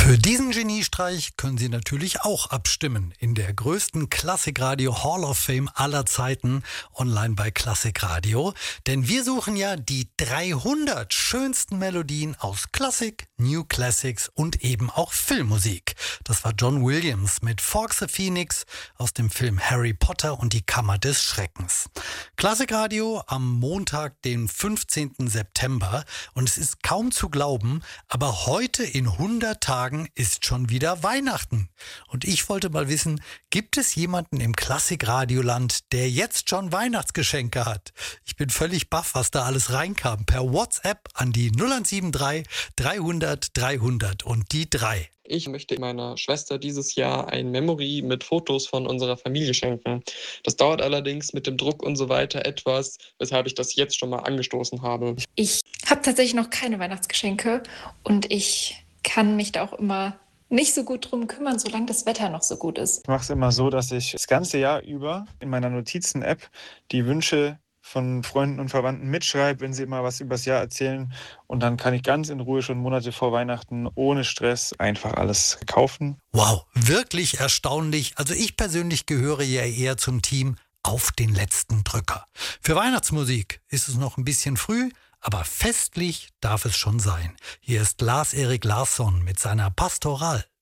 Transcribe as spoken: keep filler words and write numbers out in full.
Für diesen Geniestreich können Sie natürlich auch abstimmen in der größten Klassikradio Hall of Fame aller Zeiten online bei Klassik Radio. Denn wir suchen ja die dreihundert schönsten Melodien aus Klassik, New Classics und eben auch Filmmusik. Das war John Williams mit Forks the Phoenix aus dem Film Harry Potter und die Kammer des Schreckens. Klassik Radio am Montag, den fünfzehnten September. Und es ist kaum zu glauben, aber heute in hundert Tagen ist schon wieder Weihnachten. Und ich wollte mal wissen, gibt es jemanden im Klassik-Radioland, der jetzt schon Weihnachtsgeschenke hat? Ich bin völlig baff, was da alles reinkam. Per WhatsApp an die null eins sieben drei dreihundert dreihundert und die drei. Ich möchte meiner Schwester dieses Jahr ein Memory mit Fotos von unserer Familie schenken. Das dauert allerdings mit dem Druck und so weiter etwas, weshalb ich das jetzt schon mal angestoßen habe. Ich habe tatsächlich noch keine Weihnachtsgeschenke und ich kann mich da auch immer nicht so gut drum kümmern, solange das Wetter noch so gut ist. Ich mache es immer so, dass ich das ganze Jahr über in meiner Notizen-App die Wünsche von Freunden und Verwandten mitschreibe, wenn sie immer was übers Jahr erzählen. Und dann kann ich ganz in Ruhe schon Monate vor Weihnachten ohne Stress einfach alles kaufen. Wow, wirklich erstaunlich. Also ich persönlich gehöre ja eher zum Team auf den letzten Drücker. Für Weihnachtsmusik ist es noch ein bisschen früh, aber festlich darf es schon sein. Hier ist Lars Erik Larsson mit seiner Pastoral.